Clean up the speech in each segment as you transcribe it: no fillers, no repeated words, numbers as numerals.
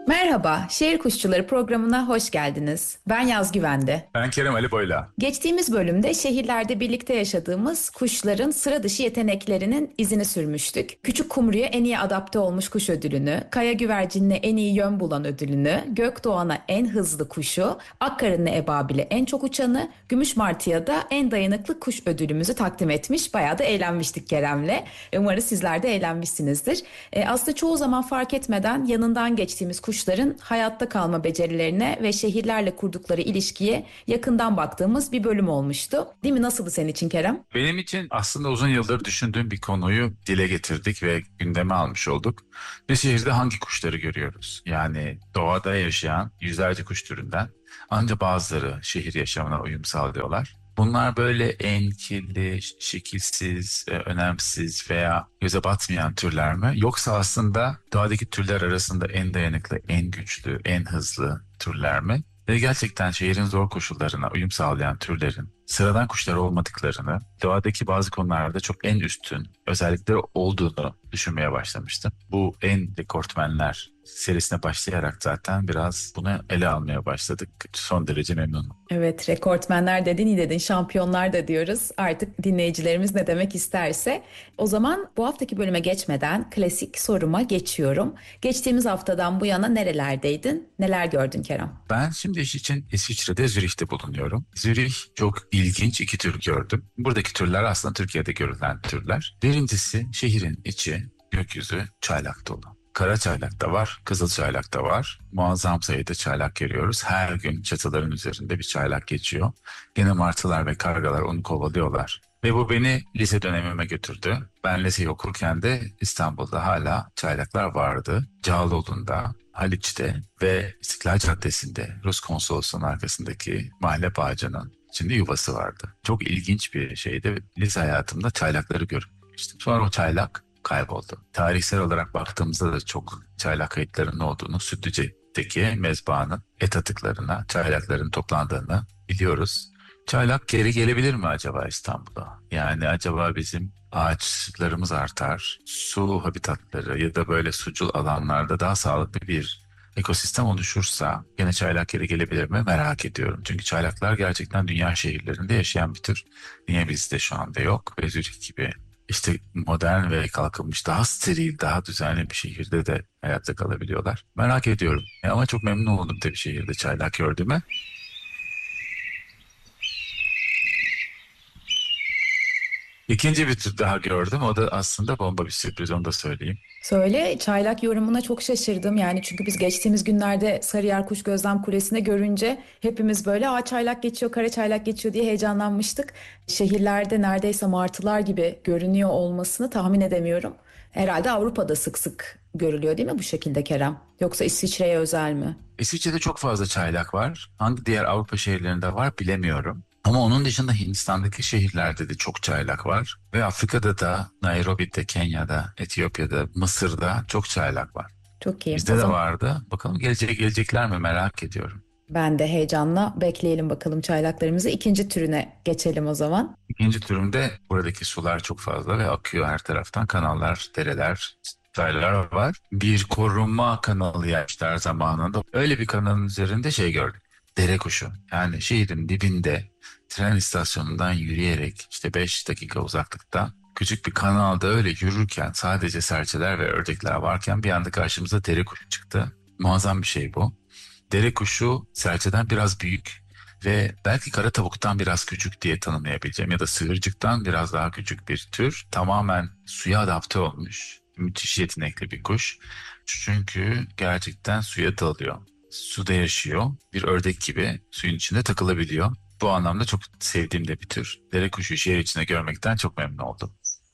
Merhaba, Şehir Kuşçuları programına hoş geldiniz. Ben Yaz Güvende. Ben Kerem Ali Boyla. Geçtiğimiz bölümde şehirlerde birlikte yaşadığımız kuşların sıra dışı yeteneklerinin izini sürmüştük. Küçük Kumru'ya en iyi adapte olmuş kuş ödülünü, Kaya Güvercin'le en iyi yön bulan ödülünü, Gökdoğan'a en hızlı kuşu, Akkarınlı Ebabil'e en çok uçanı, Gümüş Martı'ya da en dayanıklı kuş ödülümüzü takdim etmiş. Bayağı da eğlenmiştik Kerem'le. Umarım sizler de eğlenmişsinizdir. Aslında çoğu zaman fark etmeden yanından geçtiğimiz kuşların hayatta kalma becerilerine ve şehirlerle kurdukları ilişkiye yakından baktığımız bir bölüm olmuştu. Değil mi? Nasıldı senin için Kerem? Benim için aslında uzun yıldır düşündüğüm bir konuyu dile getirdik ve gündeme almış olduk. Biz şehirde hangi kuşları görüyoruz? Yani doğada yaşayan yüzlerce kuş türünden ancak bazıları şehir yaşamına uyum sağlıyorlar. Bunlar böyle en kirli, şekilsiz, önemsiz veya göze batmayan türler mi? Yoksa aslında doğadaki türler arasında en dayanıklı, en güçlü, en hızlı türler mi? Ve gerçekten şehrin zor koşullarına uyum sağlayan türlerin sıradan kuşlar olmadıklarını, doğadaki bazı konularda çok en üstün özellikleri olduğunu düşünmeye başlamıştım. Bu en rekortmenler serisine başlayarak zaten biraz bunu ele almaya başladık. Son derece memnunum. Evet, rekortmenler dedin, iyi dedin, şampiyonlar da diyoruz. Artık dinleyicilerimiz ne demek isterse. O zaman bu haftaki bölüme geçmeden klasik soruma geçiyorum. Geçtiğimiz haftadan bu yana nerelerdeydin? Neler gördün Kerem? Ben şimdi iş için İsviçre'de Zürih'te bulunuyorum. Zürih çok ilginç iki tür gördüm. Buradaki türler aslında Türkiye'de görülen türler. Birincisi şehrin içi, gökyüzü çaylak dolu. Kara çaylak da var, kızıl çaylak da var. Muazzam sayıda çaylak görüyoruz. Her gün çatıların üzerinde bir çaylak geçiyor. Gene martılar ve kargalar onu kovalıyorlar. Ve bu beni lise dönemime götürdü. Ben liseyi okurken de İstanbul'da hala çaylaklar vardı. Cağaloğlu'nda, Haliç'te ve İstiklal Caddesi'nde Rus konsolosluğunun arkasındaki mahalle bağcının içinde yuvası vardı. Çok ilginç bir şeydi. Lise hayatımda çaylakları görmüştüm. Sonra o çaylak kayboldu. Tarihsel olarak baktığımızda da çok çaylak kayıtlarının olduğunu, Sütlüce'deki mezbahanın et atıklarına çaylakların toplandığını biliyoruz. Çaylak geri gelebilir mi acaba İstanbul'a? Yani acaba bizim ağaçlarımız artar, su habitatları ya da böyle sucul alanlarda daha sağlıklı bir ekosistem oluşursa gene çaylak geri gelebilir mi merak ediyorum. Çünkü çaylaklar gerçekten dünya şehirlerinde yaşayan bir tür. Niye bizde şu anda yok? Ve Zürih gibi işte modern ve kalkınmış, daha steril, daha düzenli bir şehirde de hayatta kalabiliyorlar. Merak ediyorum. Ama çok memnun oldum tabii şehirde çaylak gördüğüme. İkinci bir tür daha gördüm. O da aslında bomba bir sürpriz, onu da söyleyeyim. Söyle, çaylak yorumuna çok şaşırdım. Yani çünkü biz geçtiğimiz günlerde Sarıyer Kuş Gözlem Kulesi'nde görünce hepimiz böyle çaylak geçiyor, kara çaylak geçiyor diye heyecanlanmıştık. Şehirlerde neredeyse martılar gibi görünüyor olmasını tahmin edemiyorum. Herhalde Avrupa'da sık sık görülüyor değil mi bu şekilde Kerem? Yoksa İsviçre'ye özel mi? İsviçre'de çok fazla çaylak var. Hangi diğer Avrupa şehirlerinde var bilemiyorum. Ama onun dışında Hindistan'daki şehirlerde de çok çaylak var. Ve Afrika'da da, Nairobi'de, Kenya'da, Etiyopya'da, Mısır'da çok çaylak var. Çok iyi. O Bizde de zaman vardı. Bakalım gelecekler mi merak ediyorum. ben de heyecanla bekleyelim bakalım çaylaklarımızı. İkinci türüne geçelim o zaman. İkinci türümde buradaki sular çok fazla ve akıyor her taraftan. Kanallar, dereler, çaylar var. Bir koruma kanalı yapmışlar zamanında. Öyle bir kanalın üzerinde şey gördük. Dere kuşu. Yani şehrin dibinde tren istasyonundan yürüyerek işte 5 dakika uzaklıkta küçük bir kanalda öyle yürürken sadece serçeler ve ördekler varken bir anda karşımıza dere kuşu çıktı. Muazzam bir şey bu. Dere kuşu serçeden biraz büyük ve belki kara tavuktan biraz küçük diye tanımlayabileceğim ya da sığırcıktan biraz daha küçük bir tür. Tamamen suya adapte olmuş. Müthiş yetenekli bir kuş. Çünkü gerçekten suya dalıyor. Suda yaşıyor. Bir ördek gibi suyun içinde takılabiliyor. Bu anlamda çok sevdiğim de bir tür. Dere kuşu şehir içinde görmekten çok memnun oldum.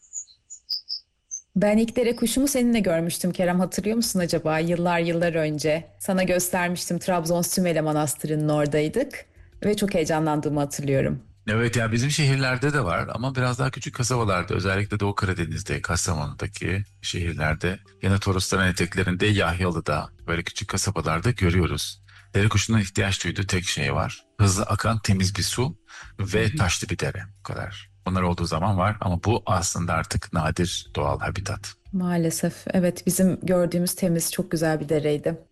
Ben ilk dere kuşumu seninle görmüştüm Kerem, hatırlıyor musun acaba? Yıllar yıllar önce. Sana göstermiştim, Trabzon Sümele Manastırı'nın oradaydık. Ve çok heyecanlandığımı hatırlıyorum. Evet ya bizim şehirlerde de var ama biraz daha küçük kasabalarda özellikle Doğu Karadeniz'de, Kastamonu'daki şehirlerde yine Torosların eteklerinde Yahyalı'da böyle küçük kasabalarda görüyoruz. Dere kuşunun ihtiyaç duyduğu tek şey var. Hızlı akan temiz bir su Hı ve hı. taşlı bir dere. Bu kadar. Bunlar olduğu zaman var ama bu aslında artık nadir doğal habitat. Maalesef evet, bizim gördüğümüz temiz çok güzel bir dereydi.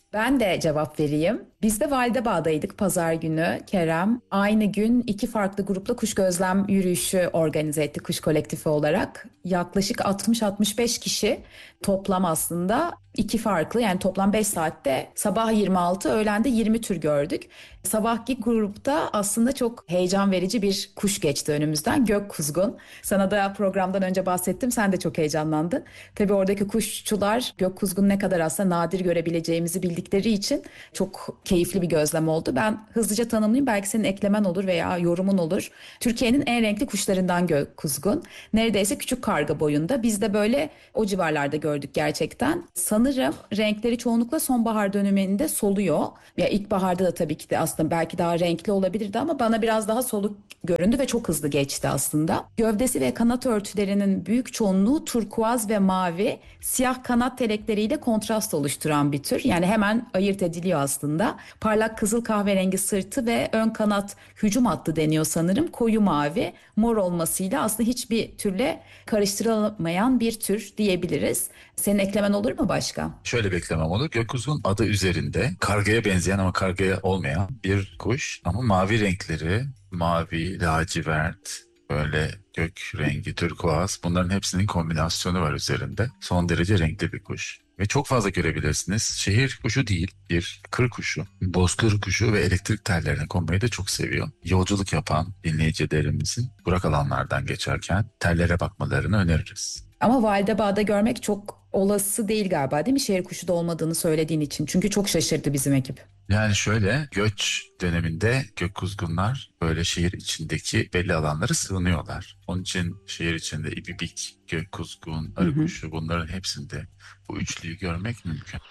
Ben de cevap vereyim. Biz de Validebağ'daydık pazar günü Kerem. Aynı gün 2 farklı grupla kuş gözlem yürüyüşü organize ettik kuş kolektifi olarak. Yaklaşık 60-65 kişi toplam aslında 2 farklı yani toplam 5 saatte sabah 26 öğlende 20 tür gördük. Sabahki grupta aslında çok heyecan verici bir kuş geçti önümüzden. Gökkuzgun. Sana da programdan önce bahsettim. Sen de çok heyecanlandın. Tabii oradaki kuşçular gökkuzgun ne kadar aslında nadir görebileceğimizi bildikleri için çok keyifli bir gözlem oldu. Ben hızlıca tanımlayayım. Belki senin eklemen olur veya yorumun olur. Türkiye'nin en renkli kuşlarından gökkuzgun. Neredeyse küçük karga boyunda. Biz de böyle o civarlarda gördük gerçekten. Sanırım renkleri çoğunlukla sonbahar döneminde soluyor. Ya ilkbaharda da tabii ki de aslında belki daha renkli olabilirdi ama bana biraz daha soluk göründü ve çok hızlı geçti aslında. Gövdesi ve kanat örtülerinin büyük çoğunluğu turkuaz ve mavi, siyah kanat telekleriyle kontrast oluşturan bir tür. Yani hemen ayırt ediliyor aslında. Parlak kızıl kahverengi sırtı ve ön kanat hücum hattı deniyor sanırım. Koyu mavi, mor olmasıyla aslında hiçbir türle karıştırılamayan bir tür diyebiliriz. Senin eklemen olur mu başka? Şöyle beklemem olur. Gökuzun adı üzerinde kargaya benzeyen ama kargaya olmayan bir kuş. Ama mavi renkleri, mavi, lacivert, böyle gök rengi, turkuaz bunların hepsinin kombinasyonu var üzerinde. Son derece renkli bir kuş. Ve çok fazla görebilirsiniz. Şehir kuşu değil, bir kır kuşu. Bozkır kuşu ve elektrik tellerine konmayı da çok seviyor. Yolculuk yapan dinleyicilerimizin kurak alanlardan geçerken tellere bakmalarını öneririz. Ama Validebağ'da görmek çok olası değil galiba değil mi? Şehir kuşu da olmadığını söylediğin için. Çünkü çok şaşırdı bizim ekip. Yani şöyle göç döneminde gökkuzgunlar böyle şehir içindeki belli alanlara sığınıyorlar. Onun için şehir içinde ibibik, gökkuzgun, Hı arı hı. kuşu bunların hepsinde bu üçlüyü görmek mümkün.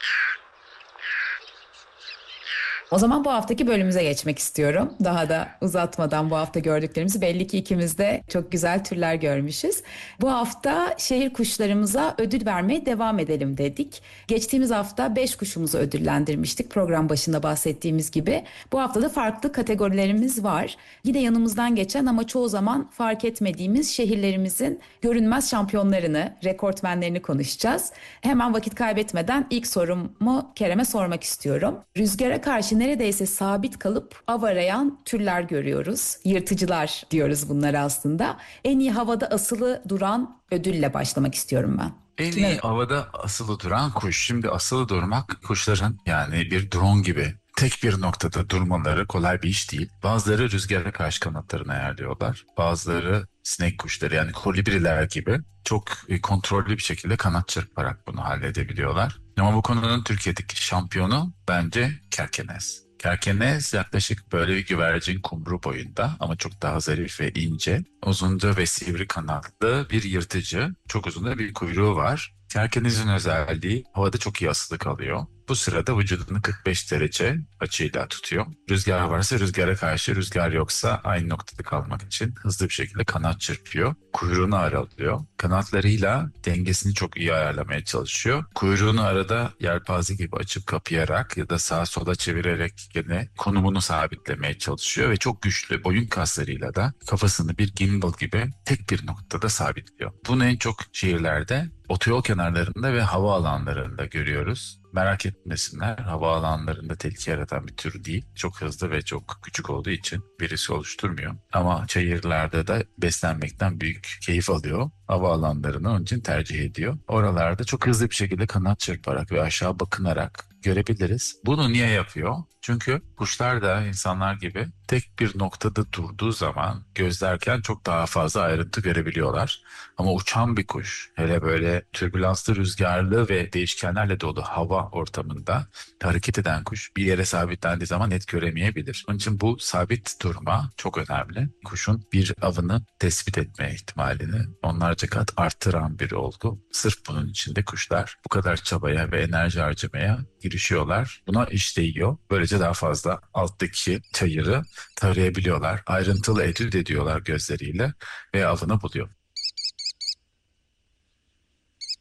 O zaman bu haftaki bölümümüze geçmek istiyorum. Daha da uzatmadan bu hafta gördüklerimizi belli ki ikimiz de çok güzel türler görmüşüz. Bu hafta şehir kuşlarımıza ödül vermeye devam edelim dedik. Geçtiğimiz hafta 5 kuşumuzu ödüllendirmiştik program başında bahsettiğimiz gibi. Bu hafta da farklı kategorilerimiz var. Yine yanımızdan geçen ama çoğu zaman fark etmediğimiz şehirlerimizin görünmez şampiyonlarını, rekortmenlerini konuşacağız. Hemen vakit kaybetmeden ilk sorumu Kerem'e sormak istiyorum. Rüzgara karşı neredeyse sabit kalıp av arayan türler görüyoruz. Yırtıcılar diyoruz bunlara aslında. En iyi havada asılı duran ödülle başlamak istiyorum ben. En iyi Kime? havada asılı duran kuş. Şimdi asılı durmak kuşların yani bir drone gibi tek bir noktada durmaları kolay bir iş değil. Bazıları rüzgara karşı kanatlarını ayarlıyorlar. Bazıları sinek kuşları yani kolibriler gibi çok kontrollü bir şekilde kanat çırparak bunu halledebiliyorlar. Ama bu konunun Türkiye'deki şampiyonu bence kerkenez. Kerkenez yaklaşık böyle bir güvercin kumru boyunda ama çok daha zarif ve ince. Uzunca ve sivri kanatlı bir yırtıcı. Çok uzun da bir kuyruğu var. Kerkenez'in özelliği havada çok iyi asılı kalıyor. Bu sırada vücudunu 45 derece açıyla tutuyor. Rüzgar varsa rüzgara karşı, rüzgar yoksa aynı noktada kalmak için hızlı bir şekilde kanat çırpıyor. Kuyruğunu aralıyor. Kanatlarıyla dengesini çok iyi ayarlamaya çalışıyor. Kuyruğunu arada yelpaze gibi açıp kapayarak ya da sağa sola çevirerek gene konumunu sabitlemeye çalışıyor ve çok güçlü boyun kaslarıyla da kafasını bir gimbal gibi tek bir noktada sabitliyor. Bunu en çok şehirlerde otoyol kenarlarında ve hava alanlarında görüyoruz. Merak etmesinler, hava alanlarında tehlike yaratan bir tür değil. Çok hızlı ve çok küçük olduğu için birisi oluşturmuyor. Ama çayırlarda da beslenmekten büyük keyif alıyor. Hava alanlarını onun için tercih ediyor. Oralarda çok hızlı bir şekilde kanat çırparak ve aşağı bakınarak görebiliriz. Bunu niye yapıyor? Çünkü kuşlar da insanlar gibi tek bir noktada durduğu zaman gözlerken çok daha fazla ayrıntı görebiliyorlar. Ama uçan bir kuş, hele böyle türbülanslı, rüzgarlı ve değişkenlerle dolu hava ortamında hareket eden kuş bir yere sabitlendiği zaman net göremeyebilir. Onun için bu sabit durma çok önemli. Kuşun bir avını tespit etme ihtimalini onlarca kat artıran bir olgu. Sırf bunun için de kuşlar bu kadar çabaya ve enerji harcamaya girişiyorlar. Buna iş değiyor. Böylece daha fazla alttaki çayırı tarayabiliyorlar. Ayrıntılı etüt ediyorlar gözleriyle ve avını buluyor.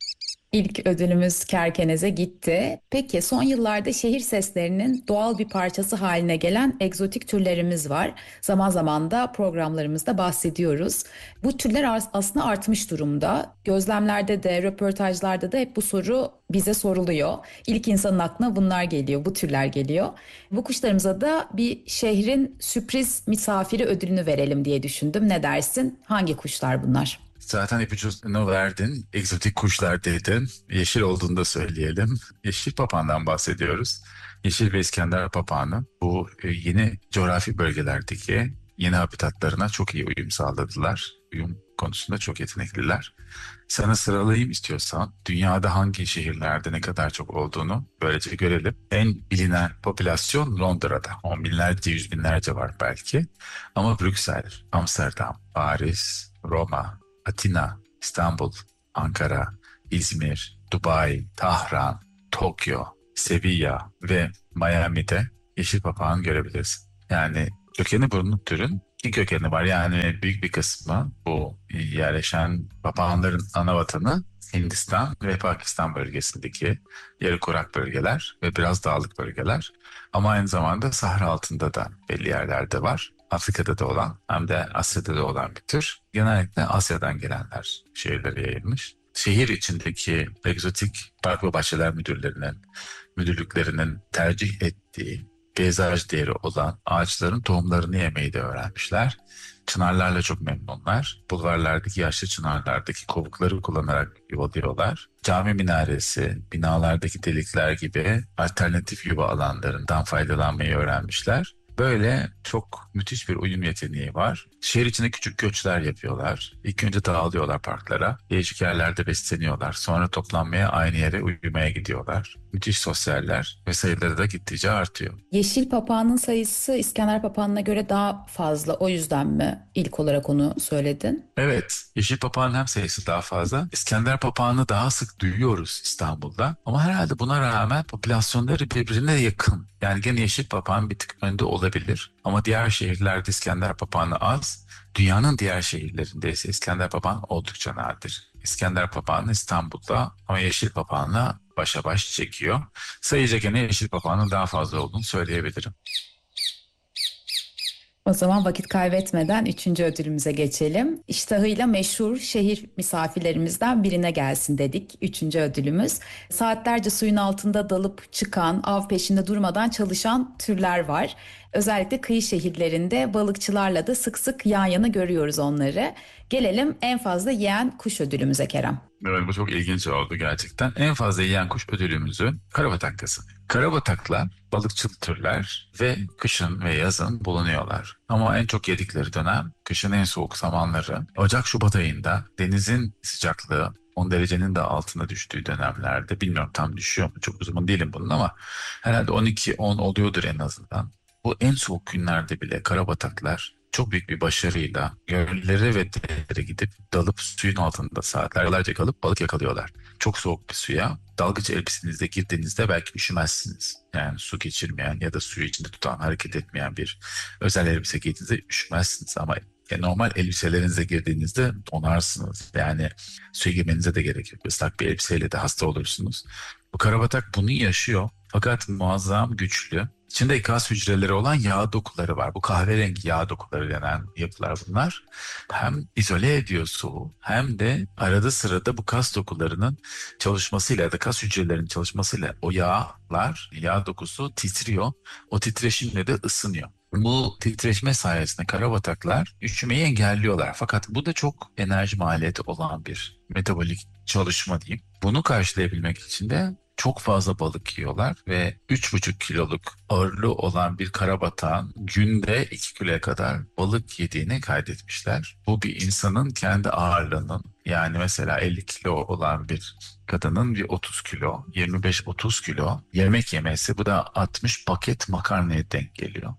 İlk ödülümüz Kerkenez'e gitti. Peki son yıllarda şehir seslerinin doğal bir parçası haline gelen egzotik türlerimiz var. Zaman zaman da programlarımızda bahsediyoruz. Bu türler aslında artmış durumda. Gözlemlerde de, röportajlarda da hep bu soru bize soruluyor. İlk insanın aklına bunlar geliyor, bu türler geliyor. Bu kuşlarımıza da bir şehrin sürpriz misafiri ödülünü verelim diye düşündüm. Ne dersin? Hangi kuşlar bunlar? Zaten ipucunu verdin. Egzotik kuşlar dedin. Yeşil olduğunu da söyleyelim. Yeşil papağandan bahsediyoruz. Yeşil ve İskender papağanı bu yeni coğrafi bölgelerdeki yeni habitatlarına çok iyi uyum sağladılar. Uyum konusunda çok yetenekliler. Sana sıralayayım istiyorsan dünyada hangi şehirlerde ne kadar çok olduğunu böylece görelim. En bilinen popülasyon Londra'da. On binlerce, yüz binlerce var belki. Ama Brüksel, Amsterdam, Paris, Roma, Atina, İstanbul, Ankara, İzmir, Dubai, Tahran, Tokyo, Sevilla ve Miami'de yeşil papağan görebilirsin. Yani kökeni bulunuk türün iki kökeni var. Yani büyük bir kısmı bu yerleşen papağanların ana vatanı Hindistan ve Pakistan bölgesindeki yarı kurak bölgeler ve biraz dağlık bölgeler. Ama aynı zamanda Sahra altında da belli yerlerde var. Afrika'da da olan hem de Asya'da da olan bir tür. Genellikle Asya'dan gelenler şehirlere yayılmış. Şehir içindeki egzotik park ve bahçeler müdürlüklerinin tercih ettiği peyzaj değeri olan ağaçların tohumlarını yemeyi de öğrenmişler. Çınarlarla çok memnunlar. Bulvarlardaki yaşlı çınarlardaki kovukları kullanarak yuvalıyorlar. Cami minaresi, binalardaki delikler gibi alternatif yuva alanlarından faydalanmayı öğrenmişler. Böyle çok müthiş bir uyum yeteneği var. Şehir içinde küçük göçler yapıyorlar. İlk önce dağılıyorlar parklara. Değişik yerlerde besleniyorlar. Sonra toplanmaya aynı yere uyumaya gidiyorlar. Müthiş sosyaller ve sayıları da gittikçe artıyor. Yeşil papağanın sayısı İskender papağanına göre daha fazla. O yüzden mi ilk olarak onu söyledin? Evet, yeşil papağanın hem sayısı daha fazla. İskender papağanı daha sık duyuyoruz İstanbul'da. Ama herhalde buna rağmen popülasyonları birbirine yakın. Yani gene yeşil papağan bir tık önde olabilir. Ama diğer şehirlerde İskender papağanı az. Dünyanın diğer şehirlerinde ise İskender papağanı oldukça nadir. İskender papağanı İstanbul'da ama yeşil papağanla başa baş çekiyor. Sayıca gene yeşil papağanın daha fazla olduğunu söyleyebilirim. O zaman vakit kaybetmeden üçüncü ödülümüze geçelim. İştahıyla meşhur şehir misafirlerimizden birine gelsin dedik. Üçüncü ödülümüz. Saatlerce suyun altında dalıp çıkan, av peşinde durmadan çalışan türler var. Özellikle kıyı şehirlerinde balıkçılarla da sık sık yan yana görüyoruz onları. Gelelim en fazla yiyen kuş ödülümüze Kerem. Evet, bu çok ilginç oldu gerçekten. En fazla yiyen kuş ödülümüzü karabatak kazanıyor. Karabataklar balıkçıl türler ve kışın ve yazın bulunuyorlar. Ama en çok yedikleri dönem kışın en soğuk zamanları. Ocak-Şubat ayında denizin sıcaklığı 10 derecenin de altına düştüğü dönemlerde, bilmiyorum tam düşüyor mu, çok uzman değilim bunun ama herhalde 12-10 oluyordur en azından. Bu en soğuk günlerde bile karabataklar çok büyük bir başarıyla göllere ve derelere gidip dalıp suyun altında saatlerce kalıp balık yakalıyorlar. Çok soğuk bir suya dalgıç elbisenizle girdiğinizde belki üşümezsiniz. Yani su geçirmeyen ya da suyu içinde tutan, hareket etmeyen bir özel elbise giydiğinizde üşümezsiniz ama normal elbiselerinize girdiğinizde donarsınız. Yani suya girmenize de gerek yok. Islak bir elbiseyle de hasta olursunuz. Bu karabatak bunu yaşıyor fakat muazzam güçlü. İçinde kas hücreleri olan yağ dokuları var. Bu kahverengi yağ dokuları denen yapılar bunlar. Hem izole ediyor soğuğu hem de arada sırada bu kas dokularının çalışmasıyla ya da kas hücrelerinin çalışmasıyla o yağlar, yağ dokusu titriyor. O titreşimle de ısınıyor. Bu titreşme sayesinde karabataklar üşümeyi engelliyorlar. Fakat bu da çok enerji maliyeti olan bir metabolik çalışma diyeyim. Bunu karşılayabilmek için de çok fazla balık yiyorlar ve 3,5 kiloluk ağırlığı olan bir karabatağın günde 2 kiloya kadar balık yediğini kaydetmişler. Bu bir insanın kendi ağırlığının, yani mesela 50 kilo olan bir kadının bir 30 kilo, 25-30 kilo yemek yemesi, bu da 60 paket makarnaya denk geliyor.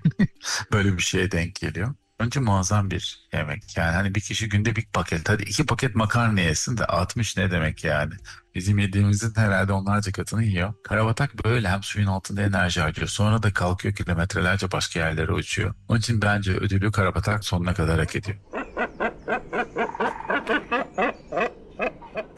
Böyle bir şeye denk geliyor. Önce muazzam bir yemek. Yani hani bir kişi günde bir paket, hadi 2 paket makarna yesin de 60 ne demek yani? Bizim yediğimizin herhalde onlarca katını yiyor. Karabatak böyle hem suyun altında enerji harcıyor. Sonra da kalkıyor kilometrelerce başka yerlere uçuyor. Onun için bence ödülü karabatak sonuna kadar hak ediyor.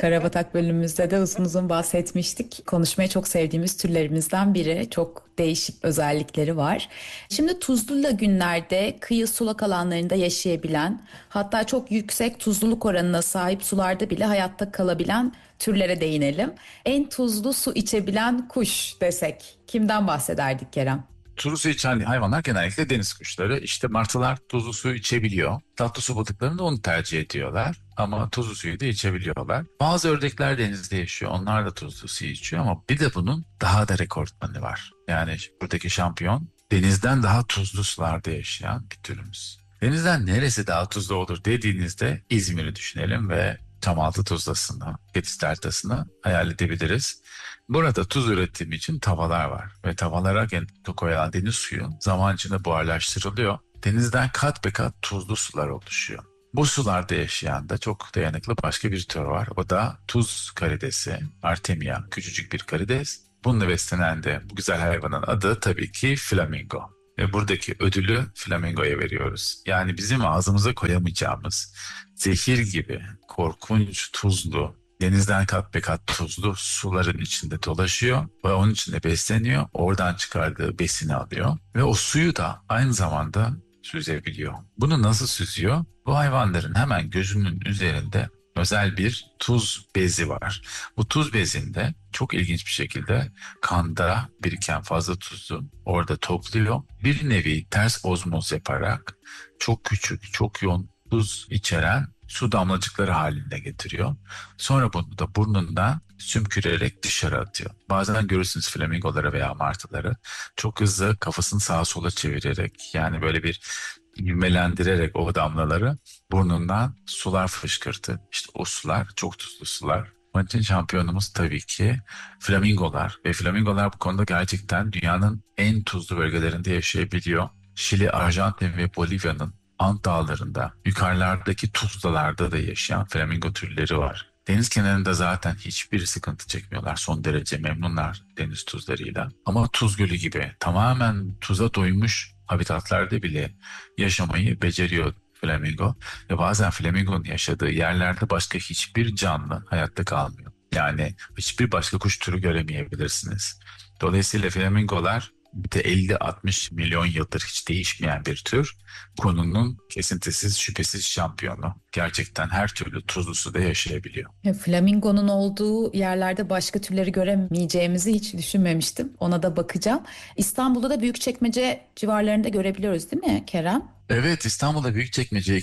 Karabatak bölümümüzde de uzun uzun bahsetmiştik. Konuşmayı çok sevdiğimiz türlerimizden biri. Çok değişik özellikleri var. Şimdi tuzlu lagünlerde, kıyı sulak alanlarında yaşayabilen, hatta çok yüksek tuzluluk oranına sahip sularda bile hayatta kalabilen türlere değinelim. En tuzlu su içebilen kuş desek kimden bahsederdik Kerem? Tuzlu su içen hayvanlar genellikle deniz kuşları. İşte martılar tuzlu su içebiliyor. Tatlı su balıklarında onu tercih ediyorlar. Ama tuzlu suyu da içebiliyorlar. Bazı ördekler denizde yaşıyor. Onlar da tuzlu su içiyor ama bir de bunun daha da rekortmanı var. Yani buradaki şampiyon denizden daha tuzlu sularda yaşayan bir türümüz. Denizden neresi daha tuzlu olur dediğinizde İzmir'i düşünelim ve Çamaltı Tuzlası'nı, Fethiye Deltası'nı hayal edebiliriz. Burada tuz üretimi için tavalar var ve tavalara koyulan deniz suyu zaman içinde buharlaştırılıyor. Denizden kat be kat tuzlu sular oluşuyor. Bu sularda yaşayan da çok dayanıklı başka bir tür var. O da tuz karidesi, Artemia, küçücük bir karides. Bununla beslenen de bu güzel hayvanın adı tabii ki flamingo. Ve buradaki ödülü flamingoya veriyoruz. Yani bizim ağzımıza koyamayacağımız zehir gibi korkunç tuzlu, denizden kat be kat tuzlu suların içinde dolaşıyor ve onun içinde besleniyor. Oradan çıkardığı besini alıyor ve o suyu da aynı zamanda süzebiliyor. Bunu nasıl süzüyor? Bu hayvanların hemen gözünün üzerinde özel bir tuz bezi var. Bu tuz bezinde çok ilginç bir şekilde kanda biriken fazla tuzu orada topluyor. Bir nevi ters ozmoz yaparak çok küçük, çok yoğun tuz içeren su damlacıkları halinde getiriyor. Sonra bunu da burnundan sümkürerek dışarı atıyor. Bazen görürsünüz flamingoları veya martıları çok hızlı kafasını sağa sola çevirerek yani böyle bir ivmelendirerek o damlaları burnundan sular fışkırtı. İşte o sular çok tuzlu sular. Onun için şampiyonumuz tabii ki flamingolar ve flamingolar bu konuda gerçekten dünyanın en tuzlu bölgelerinde yaşayabiliyor. Şili, Arjantin ve Bolivya'nın Ant dağlarında, yukarılardaki tuzlalarda da yaşayan flamingo türleri var. Deniz kenarında zaten hiçbir sıkıntı çekmiyorlar. Son derece memnunlar deniz tuzlarıyla. Ama Tuz Gölü gibi tamamen tuza doymuş habitatlarda bile yaşamayı beceriyor flamingo. Ve bazen flamingonun yaşadığı yerlerde başka hiçbir canlı hayatta kalmıyor. Yani hiçbir başka kuş türü göremeyebilirsiniz. Dolayısıyla flamingolar bir de 50-60 milyon yıldır hiç değişmeyen bir tür. Konunun kesintisiz şüphesiz şampiyonu. Gerçekten her türlü tuzlu suda yaşayabiliyor. Flamingonun olduğu yerlerde başka türleri göremeyeceğimizi hiç düşünmemiştim. Ona da bakacağım. İstanbul'da da Büyükçekmece civarlarında görebiliyoruz değil mi Kerem? Evet, İstanbul'da Büyükçekmece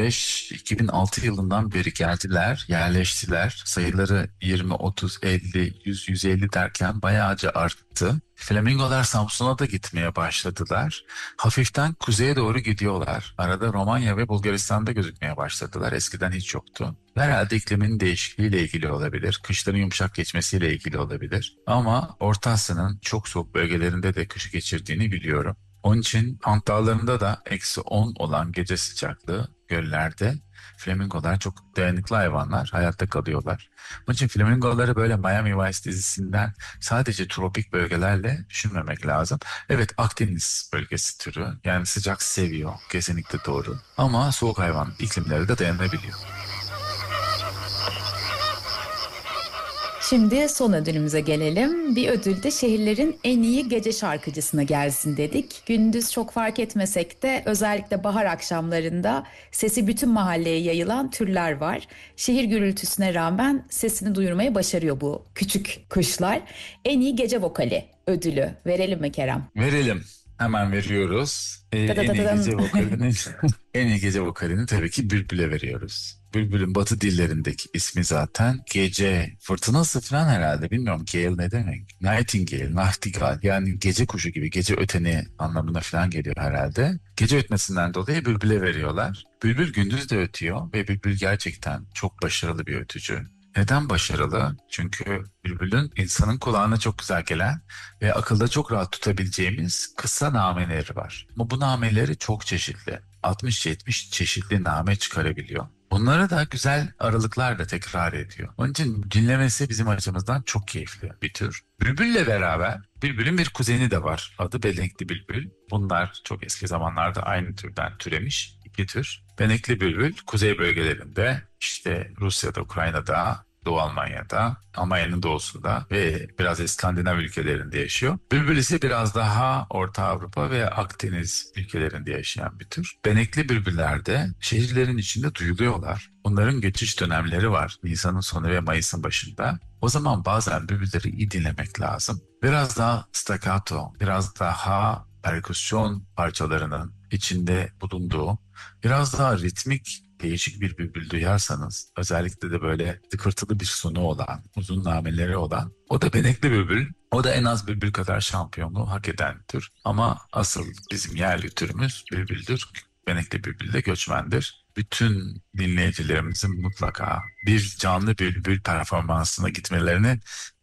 2005-2006 yılından beri geldiler, yerleştiler. Sayıları 20, 30, 50, 100, 150 derken bayağıca arttı. Flamingolar Samsun'a da gitmeye başladılar. Hafiften kuzeye doğru gidiyorlar. Arada Romanya ve Bulgaristan'da gözükmeye başladılar. Eskiden hiç yoktu. Herhalde iklimin değişikliğiyle ilgili olabilir. Kışların yumuşak geçmesiyle ilgili olabilir. Ama Orta Asya'nın çok soğuk bölgelerinde de kışı geçirdiğini biliyorum. Onun için Ant Dağları'nda da -10 olan gece sıcaklığı göllerde flamingolar çok dayanıklı hayvanlar, hayatta kalıyorlar. Onun için flamingoları böyle Miami Vice dizisinden sadece tropik bölgelerle düşünmemek lazım. Evet, Akdeniz bölgesi türü, yani sıcak seviyor, kesinlikle doğru. Ama soğuk hayvan iklimleri de dayanabiliyor. Şimdi son ödülümüze gelelim. Bir ödül de şehirlerin en iyi gece şarkıcısına gelsin dedik. Gündüz çok fark etmesek de özellikle bahar akşamlarında sesi bütün mahalleye yayılan türler var. Şehir gürültüsüne rağmen sesini duyurmayı başarıyor bu küçük kuşlar. En iyi gece vokali ödülü verelim mi Kerem? Verelim. Hemen veriyoruz. En iyi Tadadadadam. gece vokalini en iyi gece vokalini tabii ki Bülbül'e veriyoruz. Bülbül'ün Batı dillerindeki ismi zaten gece fırtınası falan herhalde, bilmiyorum gale ne demek. Nightingale, nachtigall, yani gece kuşu gibi, gece öteni anlamına falan geliyor herhalde. Gece ötmesinden dolayı Bülbül'e veriyorlar. Bülbül gündüz de ötüyor ve Bülbül gerçekten çok başarılı bir ötücü. Neden başarılı? Çünkü bülbülün insanın kulağına çok güzel gelen ve akılda çok rahat tutabileceğimiz kısa nameleri var. Ama bu nameleri çok çeşitli. 60-70 çeşitli name çıkarabiliyor. Bunları da güzel aralıklarla tekrar ediyor. Onun için dinlemesi bizim açımızdan çok keyifli bir tür. Bülbülle beraber bülbülün bir kuzeni de var. Adı Benekli Bülbül. Bunlar çok eski zamanlarda aynı türden türemiş iki tür. Benekli bülbül kuzey bölgelerinde, işte Rusya'da, Ukrayna'da Doğu Almanya'da, Almanya'nın doğusunda ve biraz İskandinav ülkelerinde yaşıyor. Bülbül ise biraz daha Orta Avrupa ve Akdeniz ülkelerinde yaşayan bir tür. Benekli bülbüllerde şehirlerin içinde duyuluyorlar. Onların geçiş dönemleri var. Nisan'ın sonu ve Mayıs'ın başında. O zaman bazen bülbülleri iyi dinlemek lazım. Biraz daha staccato, biraz daha perküsyon parçalarının içinde bulunduğu, biraz daha ritmik değişik bir bülbül duyarsanız, özellikle de böyle tıkırtılı bir sonu olan, uzun nameleri olan, o da benekli bülbül. O da en az bülbül kadar şampiyonluğu hak eden tür. Ama asıl bizim yerli türümüz bülbüldür. Benekli bülbül de göçmendir. Bütün dinleyicilerimizin mutlaka bir canlı bülbül performansına gitmelerini